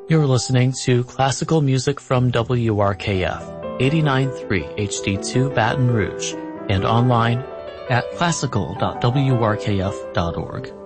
You're listening to classical music from WRKF 89.3 HD2 Baton Rouge and online at classical.wrkf.org.